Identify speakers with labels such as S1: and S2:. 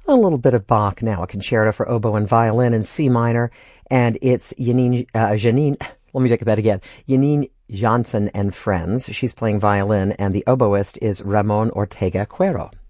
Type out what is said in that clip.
S1: A little bit of Bach now, a concerto for oboe and violin in C minor, and it's Janine, let me take that again, Janine Janssen and Friends. She's playing violin, and the oboist is Ramon Ortega Cuero.